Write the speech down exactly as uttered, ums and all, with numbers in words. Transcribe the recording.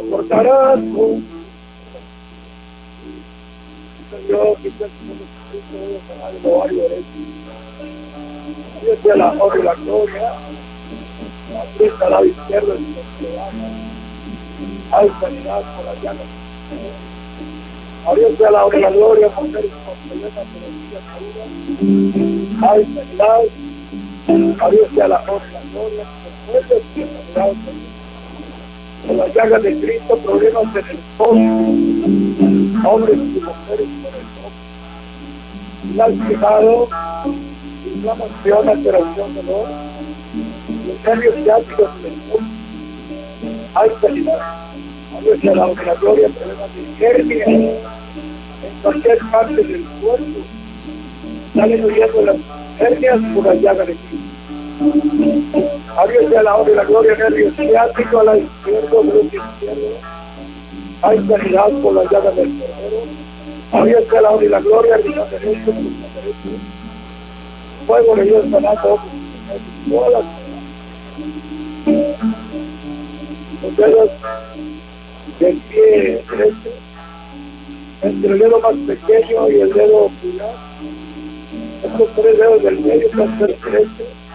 soportarás con Dios, que sea como Cristo, el ovario derecho. Dios sea la honra y la gloria, la cruz al lado izquierdo, el hay sanidad por la llana. A Dios sea la honra y la gloria, mujeres con belleza, pero hay sanidad. A Dios sea la honra y la gloria, mujeres con sanidad. Por las llagas de Cristo, problemas en el fondo, hombres y mujeres por el fondo. Lastimado, inflamación, alteración, dolor, los nervios ciáticos en el mundo. Hay sanidad. A Dios sea la honra y la gloria, problemas de hernia en cualquier parte del cuerpo. Salen huyendo las hernias por las llagas de Cristo. A Dios sea la honra y la gloria, nervios ciáticos a la izquierda, glúteo izquierdo. Hay sanidad por las llagas del cordero. A Dios sea la honra y la gloria, riñón derecho, pulmón derecho. Fuego de Dios sanando, todas las los dedos del pie derecho, entre el dedo más pequeño y el dedo pulgar. Estos tres dedos del medio están derecho.